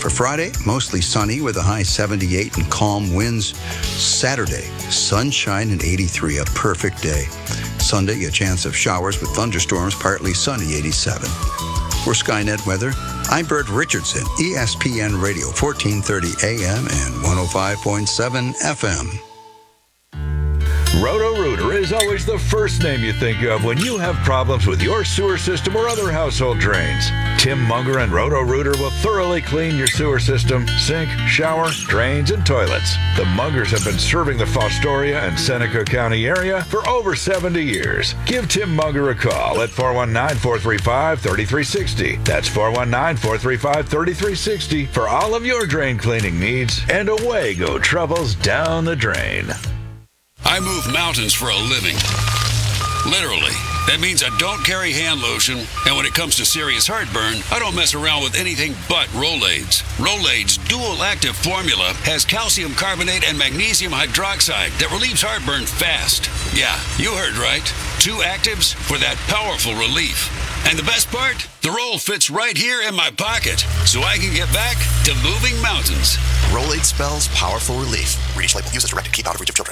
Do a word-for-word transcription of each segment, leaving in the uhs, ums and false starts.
For Friday, mostly sunny with a high seventy-eight and calm winds. Saturday, sunshine and eighty-three, a perfect day. Sunday, a chance of showers with thunderstorms, partly sunny, eighty-seven. For Skynet weather, I'm Bert Richardson, E S P N Radio, fourteen thirty A M and one oh five point seven F M. Roto-Rooter is always the first name you think of when you have problems with your sewer system or other household drains. Tim Munger and Roto-Rooter will thoroughly clean your sewer system, sink, shower, drains, and toilets. The Mungers have been serving the Fostoria and Seneca County area for over seventy years. Give Tim Munger a call at four one nine, four three five, three three six zero. That's four one nine, four three five, three three six zero for all of your drain cleaning needs, and away go troubles down the drain. I move mountains for a living. Literally. That means I don't carry hand lotion, and when it comes to serious heartburn, I don't mess around with anything but Rolaids. Rolaids' dual-active formula has calcium carbonate and magnesium hydroxide that relieves heartburn fast. Yeah, you heard right. Two actives for that powerful relief. And the best part? The roll fits right here in my pocket, so I can get back to moving mountains. Rolaid spells powerful relief. Read each label. Use as directed. Keep out of reach of children.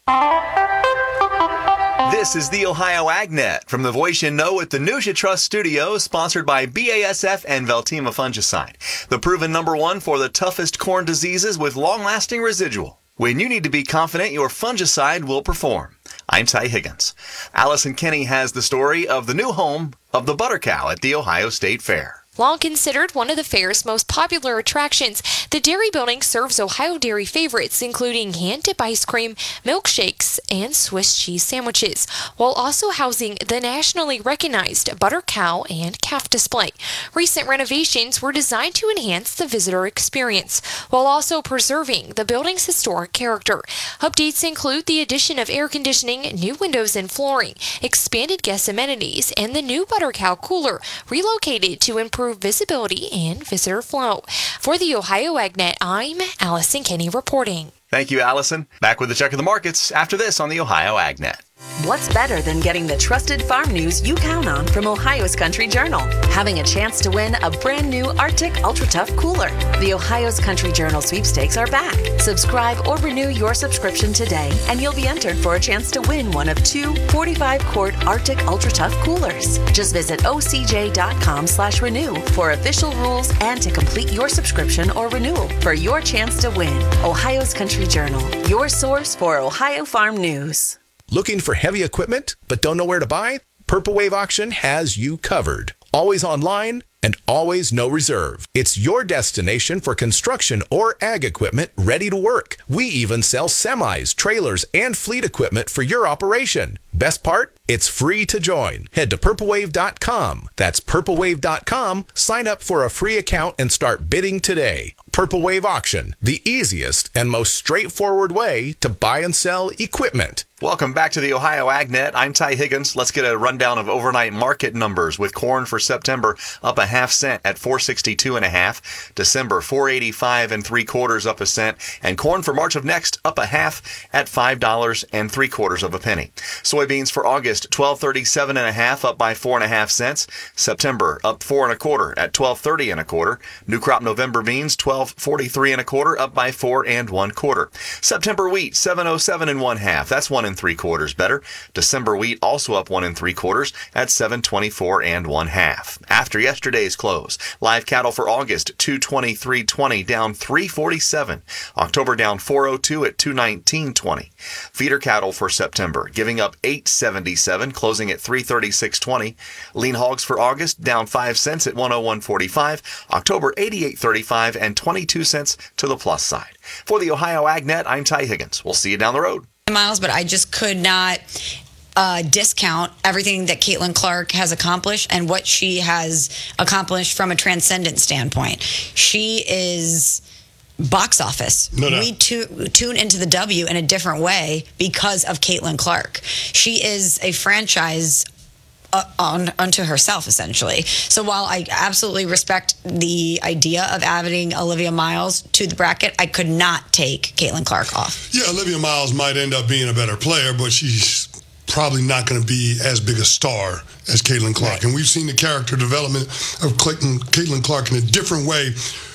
This is the Ohio AgNet from the voice you know at the News You Trust studio, sponsored by B A S F and Veltima Fungicide, the proven number one for the toughest corn diseases with long-lasting residual. When you need to be confident your fungicide will perform. I'm Ty Higgins. Allison Kenny has the story of the new home of the butter cow at the Ohio State Fair. Long considered one of the fair's most popular attractions, the dairy building serves Ohio dairy favorites, including hand-dip ice cream, milkshakes, and Swiss cheese sandwiches, while also housing the nationally recognized butter cow and calf display. Recent renovations were designed to enhance the visitor experience, while also preserving the building's historic character. Updates include the addition of air conditioning, new windows and flooring, expanded guest amenities, and the new butter cow cooler, relocated to improve visibility and visitor flow. For the Ohio AgNet, I'm Allison Kenny reporting. Thank you, Allison. Back with the check of the markets after this on the Ohio AgNet. What's better than getting the trusted farm news you count on from Ohio's Country Journal? Having a chance to win a brand new Arctic Ultra Tough cooler. The Ohio's Country Journal sweepstakes are back. Subscribe or renew your subscription today, and you'll be entered for a chance to win one of two forty-five quart Arctic Ultra Tough coolers. Just visit O C J dot com slash renew for official rules and to complete your subscription or renewal for your chance to win. Ohio's Country Journal, your source for Ohio farm news. Looking for heavy equipment but don't know where to buy? Purple Wave Auction has you covered. Always online and always no reserve. It's your destination for construction or ag equipment ready to work. We even sell semis, trailers, and fleet equipment for your operation. Best part? It's free to join. Head to purple wave dot com. That's purple wave dot com. Sign up for a free account and start bidding today. Purple Wave Auction, the easiest and most straightforward way to buy and sell equipment. Welcome back to the Ohio AgNet. I'm Ty Higgins. Let's get a rundown of overnight market numbers with corn for September up a half cent at four sixty-two and a half. December four eighty-five and three quarters up a cent, and corn for March of next up a half at five dollars and three quarters of a penny. Soybeans for August twelve thirty-seven and a half up by four and a half cents. September up four and a quarter at twelve thirty and a quarter. New crop November beans twelve forty-three and a quarter up by four and one quarter. September wheat seven oh seven and one half. That's one and three quarters better. December wheat also up one and three quarters at seven twenty-four and one half. After yesterday's close, live cattle for August two twenty-three twenty down three forty-seven. October down four oh two at two nineteen twenty. Feeder cattle for September giving up eight seventy-seven, closing at three thirty-six twenty. Lean hogs for August down five cents at one oh one forty-five. October eighty-eight thirty-five and twenty-two cents to the plus side. For the Ohio AgNet, I'm Ty Higgins. We'll see you down the road. Miles, but I just could not uh, discount everything that Caitlin Clark has accomplished and what she has accomplished from a transcendent standpoint. She is box office. No, no. We tu- tune into the W in a different way because of Caitlin Clark. She is a franchise Uh, on unto herself, essentially. So while I absolutely respect the idea of adding Olivia Miles to the bracket, I could not take Caitlin Clark off. Yeah, Olivia Miles might end up being a better player, but she's probably not going to be as big a star as Caitlin Clark. Right. And we've seen the character development of Clayton, Caitlin Clark in a different way